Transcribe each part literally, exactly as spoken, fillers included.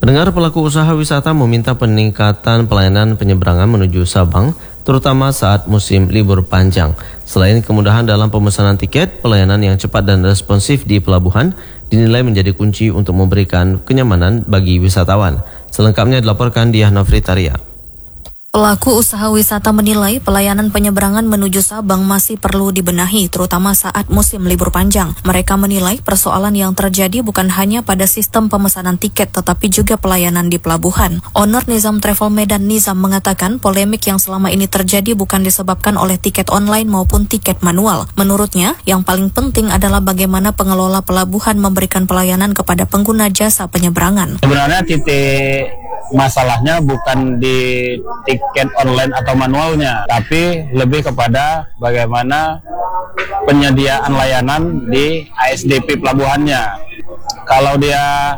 Pendengar, pelaku usaha wisata meminta peningkatan pelayanan penyeberangan menuju Sabang, terutama saat musim libur panjang. Selain kemudahan dalam pemesanan tiket, pelayanan yang cepat dan responsif di pelabuhan dinilai menjadi kunci untuk memberikan kenyamanan bagi wisatawan. Selengkapnya dilaporkan Diah Novritaria. Pelaku usaha wisata menilai pelayanan penyeberangan menuju Sabang masih perlu dibenahi, terutama saat musim libur panjang. Mereka menilai persoalan yang terjadi bukan hanya pada sistem pemesanan tiket, tetapi juga pelayanan di pelabuhan. Owner Nizam Travel Medan Nizam mengatakan polemik yang selama ini terjadi bukan disebabkan oleh tiket online maupun tiket manual. Menurutnya, yang paling penting adalah bagaimana pengelola pelabuhan memberikan pelayanan kepada pengguna jasa penyeberangan. Sebenarnya titik masalahnya bukan di tiket online atau manualnya, tapi lebih kepada bagaimana penyediaan layanan di A S D P pelabuhannya. Kalau dia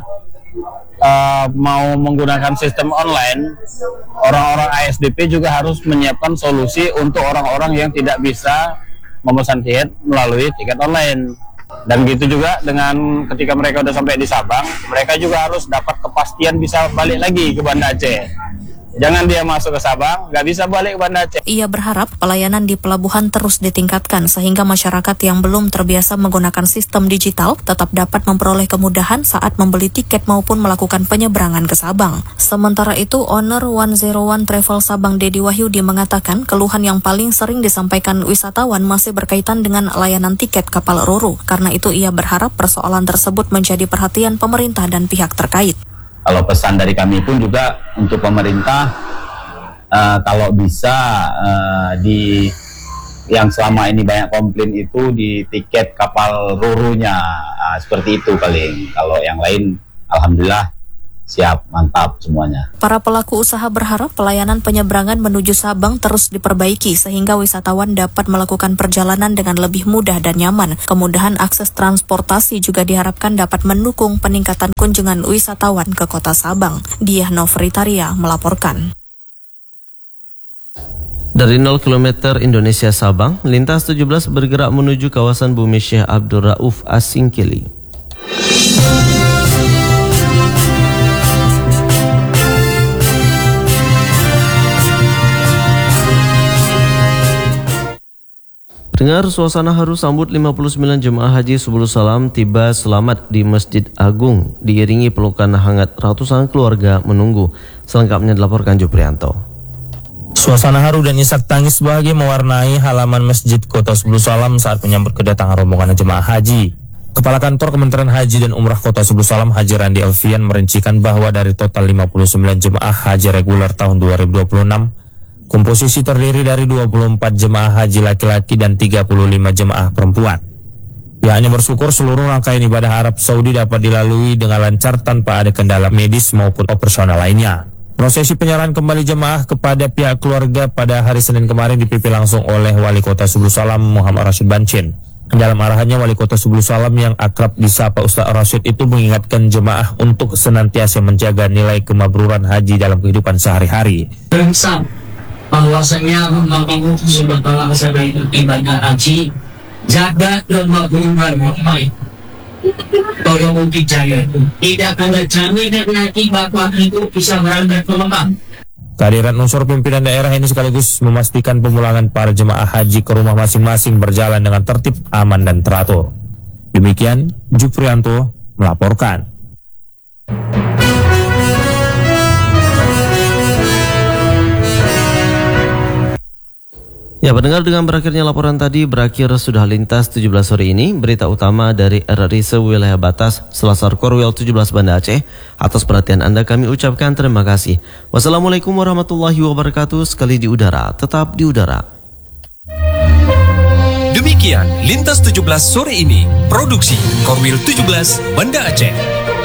uh, mau menggunakan sistem online, orang-orang A S D P juga harus menyiapkan solusi untuk orang-orang yang tidak bisa memesan tiket melalui tiket online. Dan gitu juga dengan ketika mereka udah sampai di Sabang, mereka juga harus dapat kepastian bisa balik lagi ke Banda Aceh. Jangan dia masuk ke Sabang, nggak bisa balik ke Banda Aceh. Ia berharap pelayanan di pelabuhan terus ditingkatkan sehingga masyarakat yang belum terbiasa menggunakan sistem digital tetap dapat memperoleh kemudahan saat membeli tiket maupun melakukan penyeberangan ke Sabang. Sementara itu, owner seratus satu Travel Sabang Dedi Wahyudi mengatakan keluhan yang paling sering disampaikan wisatawan masih berkaitan dengan layanan tiket kapal Roro. Karena itu ia berharap persoalan tersebut menjadi perhatian pemerintah dan pihak terkait. Kalau pesan dari kami pun juga untuk pemerintah, uh, kalau bisa uh, di yang selama ini banyak komplain itu di tiket kapal Roro-nya, uh, seperti itu paling. Kalau yang lain, alhamdulillah siap, mantap semuanya. Para pelaku usaha berharap pelayanan penyeberangan menuju Sabang terus diperbaiki sehingga wisatawan dapat melakukan perjalanan dengan lebih mudah dan nyaman. Kemudahan akses transportasi juga diharapkan dapat mendukung peningkatan kunjungan wisatawan ke kota Sabang. Diah Novritaria melaporkan. Dari nol kilometer Indonesia Sabang, lintas tujuh belas bergerak menuju kawasan Bumi Syekh Abdul Rauf Asingkili. Dengar suasana haru sambut lima puluh sembilan jemaah haji Subul Salam tiba selamat di Masjid Agung, diiringi pelukan hangat ratusan keluarga menunggu. Selengkapnya dilaporkan Juprianto. Suasana haru dan isak tangis bahagia mewarnai halaman Masjid Kota Subul Salam saat menyambut kedatangan rombongan jemaah haji. Kepala Kantor Kementerian Haji dan Umrah Kota Subul Salam Haji Randi Alfian merincikan bahwa dari total lima puluh sembilan jemaah haji reguler tahun dua ribu dua puluh enam, komposisi terdiri dari dua puluh empat jemaah haji laki-laki dan tiga puluh lima jemaah perempuan. Pihaknya bersyukur seluruh rangkaian ibadah Arab Saudi dapat dilalui dengan lancar tanpa ada kendala medis maupun operasional lainnya. Prosesi penyerahan kembali jemaah kepada pihak keluarga pada hari Senin kemarin dipimpin langsung oleh Wali Kota Subul Salam Muhammad Rashid Bancin. Dalam arahannya, Wali Kota Subul Salam yang akrab disapa Ustaz Rashid itu mengingatkan jemaah untuk senantiasa menjaga nilai kemabruran haji dalam kehidupan sehari-hari. Bahwasanya membangun sebagai asal itu ibadah haji, jaga dan menggunakan baik. Tolong dijaya. Tidak ada jaminan nanti bapak itu bisa berangkat ke Mekah. Kehadiran unsur pimpinan daerah ini sekaligus memastikan pemulangan para jemaah haji ke rumah masing-masing berjalan dengan tertib, aman dan teratur. Demikian Juprianto melaporkan. Ya, pendengar, dengan berakhirnya laporan tadi berakhir sudah lintas tujuh belas sore ini. Berita utama dari R R I sewilayah batas Selasar Korwil tujuh belas Banda Aceh. Atas perhatian Anda kami ucapkan terima kasih. Wassalamualaikum warahmatullahi wabarakatuh. Sekali di udara, tetap di udara. Demikian lintas tujuh belas sore ini. Produksi Korwil tujuh belas Banda Aceh.